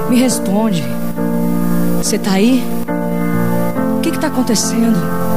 Me responde. Você tá aí? O que tá acontecendo?